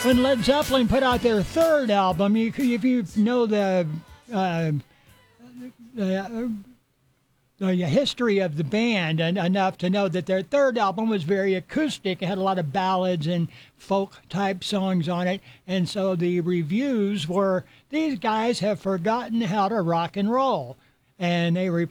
When Led Zeppelin put out their third album, if you know uh, the history of the band and enough to know that their third album was very acoustic. It had a lot of ballads and folk type songs on it. And so the reviews were, these guys have forgotten how to rock and roll. And they